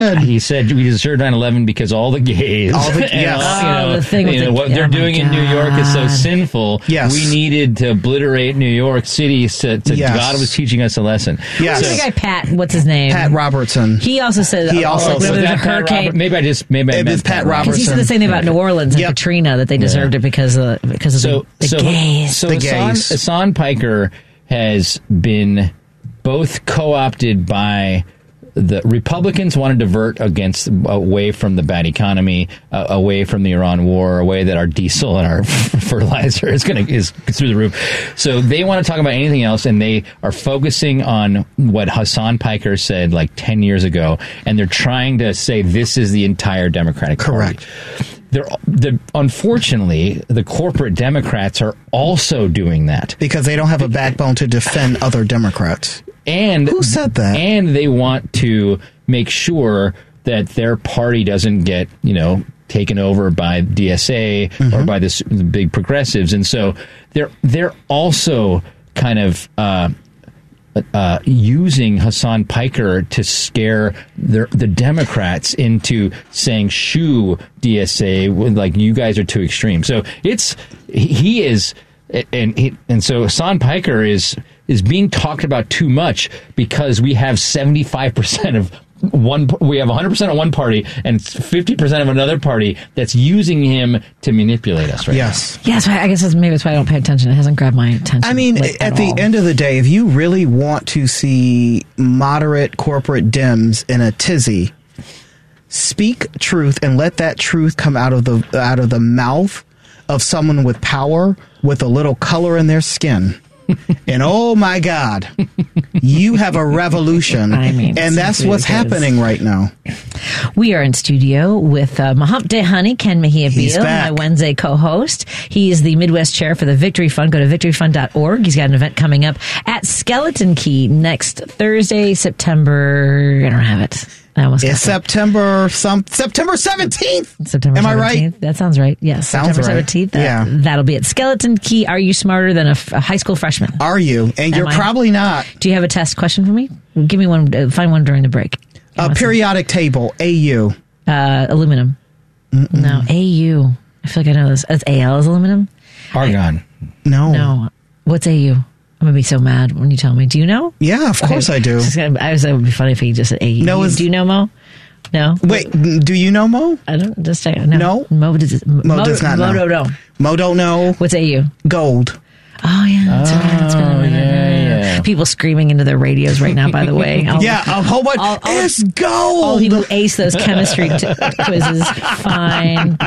He said we deserve 9/11 because all the gays, what they're doing in New York is so sinful. Yes. We needed to obliterate New York City. God was teaching us a lesson. Yes. The guy Pat, what's his name? Pat Robertson. He also said there's a hurricane. Maybe I meant Pat Robertson. Because he said the same thing about New Orleans and Katrina, that they deserved it because of the gays. So Hassan Piker has been both co-opted by the Republicans, want to divert away from the bad economy, away from the Iran war, away that our diesel and our fertilizer is through the roof. So they want to talk about anything else, and they are focusing on what Hassan Piker said like 10 years ago, and they're trying to say this is the entire Democratic Party. Correct. Unfortunately, the corporate Democrats are also doing that. Because they don't have a backbone to defend other Democrats. And who said that? And they want to make sure that their party doesn't get, taken over by DSA or by the big progressives. And so they're also kind of using Hassan Piker to scare the Democrats into saying, shoo, DSA, like, you guys are too extreme. So so Hassan Piker is being talked about too much because we have 75% of we have 100% of one party and 50% of another party that's using him to manipulate us right now. Yes, I guess maybe that's why I don't pay attention. It hasn't grabbed my attention. I mean, at the end of the day, if you really want to see moderate corporate Dems in a tizzy, speak truth and let that truth come out of the mouth of someone with power with a little color in their skin. And oh my God, you have a revolution. And that's what's happening right now. We are in studio with Mohamed Dehani, Ken Mejia Beal, my Wednesday co-host. He is the Midwest chair for the Victory Fund. Go to victoryfund.org. He's got an event coming up at Skeleton Key next Thursday, September. I don't have it. It's September 17th. September 17th. Am I right? That sounds right. Yes. Sounds September 17th. That'll be at Skeleton Key. Are you smarter than a high school freshman? Are you? And you're probably not. Do you have a test question for me? Give me one. Find one during the break. Periodic table. AU. Aluminum. No. AU. I feel like I know this. That's AL is aluminum? Argon. No. What's AU? I'm going to be so mad when you tell me. Do you know? Yeah, of course I do. It would be funny if he just said AU. No, do you know, Mo? No? Wait, do you know, Mo? I don't. Just say no. Mo does not know. Mo don't know. Mo don't know. What's AU? Gold. Oh, yeah. That's right. It's been a minute. Yeah. People screaming into their radios right now, by the way. A whole bunch. It's gold. All people who ace those chemistry quizzes. Fine.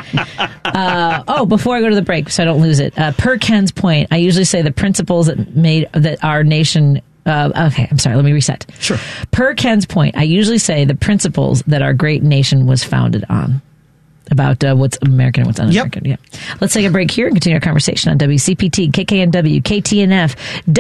Before I go to the break, so I don't lose it. Per Ken's point, I usually say the principles that our nation... okay, I'm sorry. Let me reset. Sure. Per Ken's point, I usually say the principles that our great nation was founded on. About what's American and what's un-American. Yep. Let's take a break here and continue our conversation on WCPT, KKNW, KTNF,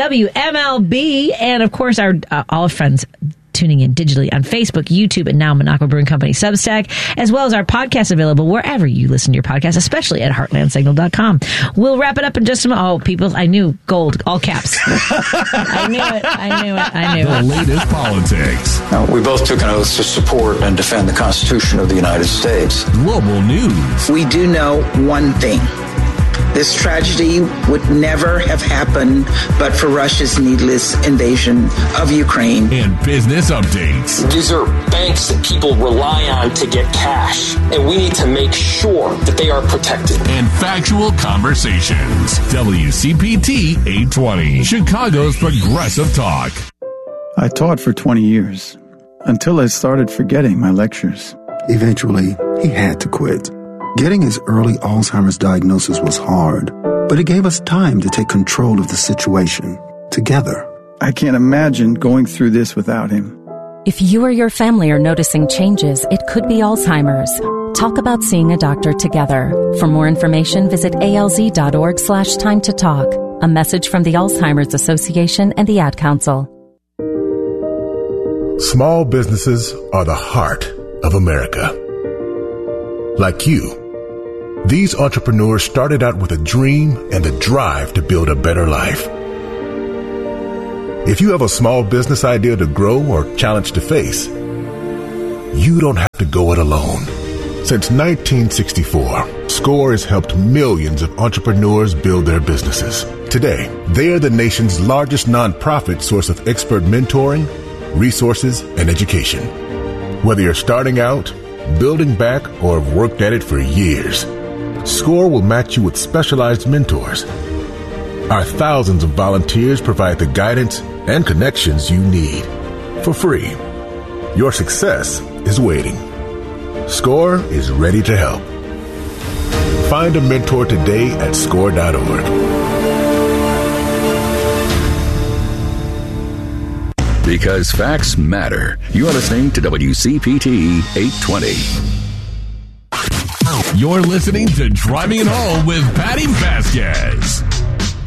WMLB, and of course our all friends tuning in digitally on Facebook, YouTube, and now Minocqua Brewing Company Substack, as well as our podcast available wherever you listen to your podcast, especially at heartlandsignal.com. We'll wrap it up in just a moment. Oh, people, I knew gold, all caps. I knew it. The latest politics. We both took an oath to support and defend the Constitution of the United States. Global news. We do know one thing. This tragedy would never have happened but for Russia's needless invasion of Ukraine. And business updates. These are banks that people rely on to get cash, and we need to make sure that they are protected. And factual conversations. WCPT 820, Chicago's Progressive Talk. I taught for 20 years until I started forgetting my lectures. Eventually, he had to quit. Getting his early Alzheimer's diagnosis was hard, but it gave us time to take control of the situation together. I can't imagine going through this without him. If you or your family are noticing changes, it could be Alzheimer's. Talk about seeing a doctor together. For more information, visit alz.org/time to talk. A message from the Alzheimer's Association and the Ad Council. Small businesses are the heart of America. Like you, these entrepreneurs started out with a dream and the drive to build a better life. If you have a small business idea to grow or challenge to face, you don't have to go it alone. Since 1964, SCORE has helped millions of entrepreneurs build their businesses. Today, they are the nation's largest nonprofit source of expert mentoring, resources, and education. Whether you're starting out, building back, or have worked at it for years, SCORE will match you with specialized mentors. Our thousands of volunteers provide the guidance and connections you need for free. Your success is waiting. SCORE is ready to help. Find a mentor today at SCORE.org. Because facts matter. You're listening to WCPT 820. You're listening to Driving It Home with Patty Vasquez.